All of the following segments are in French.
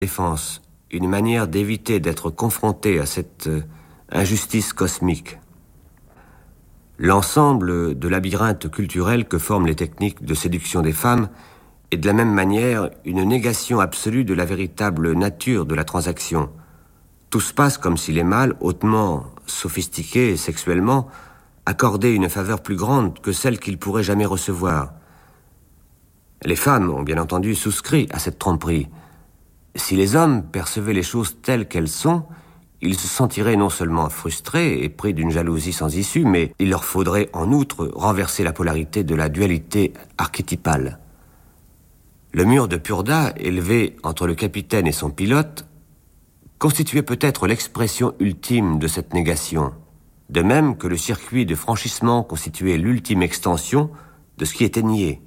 défense, une manière d'éviter d'être confronté à cette injustice cosmique. L'ensemble de labyrinthe culturel que forment les techniques de séduction des femmes est de la même manière une négation absolue de la véritable nature de la transaction. Tout se passe comme si les mâles, hautement sophistiqués sexuellement, accordaient une faveur plus grande que celle qu'ils pourraient jamais recevoir. Les femmes ont bien entendu souscrit à cette tromperie. Si les hommes percevaient les choses telles qu'elles sont, ils se sentiraient non seulement frustrés et pris d'une jalousie sans issue, mais il leur faudrait en outre renverser la polarité de la dualité archétypale. Le mur de Purda, élevé entre le capitaine et son pilote, constituait peut-être l'expression ultime de cette négation, de même que le circuit de franchissement constituait l'ultime extension de ce qui était nié.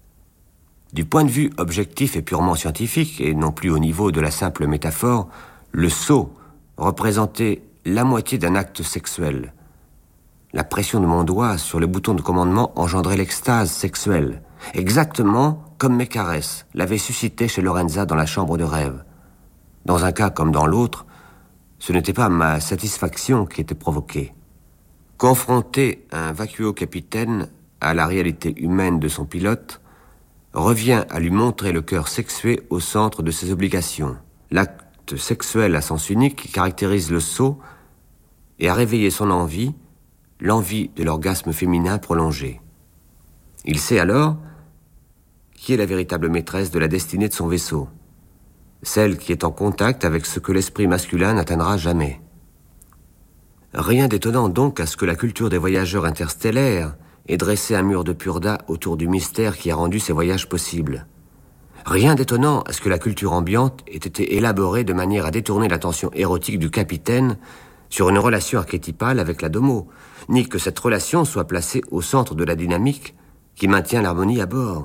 Du point de vue objectif et purement scientifique, et non plus au niveau de la simple métaphore, le saut représentait la moitié d'un acte sexuel. La pression de mon doigt sur le bouton de commandement engendrait l'extase sexuelle, exactement comme mes caresses l'avaient suscité chez Lorenza dans la chambre de rêve. Dans un cas comme dans l'autre, ce n'était pas ma satisfaction qui était provoquée. Confronter un vacuo-capitaine à la réalité humaine de son pilote revient à lui montrer le cœur sexué au centre de ses obligations. L'acte sexuel à sens unique qui caractérise le saut et à réveiller son envie, l'envie de l'orgasme féminin prolongé. Il sait alors qui est la véritable maîtresse de la destinée de son vaisseau, celle qui est en contact avec ce que l'esprit masculin n'atteindra jamais. Rien d'étonnant donc à ce que la culture des voyageurs interstellaires ait dressé un mur de Purda autour du mystère qui a rendu ces voyages possibles. Rien d'étonnant à ce que la culture ambiante ait été élaborée de manière à détourner l'attention érotique du capitaine sur une relation archétypale avec la Domo, ni que cette relation soit placée au centre de la dynamique qui maintient l'harmonie à bord.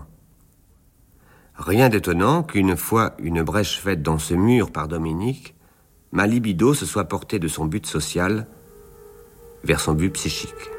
Rien d'étonnant qu'une fois une brèche faite dans ce mur par Dominique, ma libido se soit portée de son but social vers son but psychique.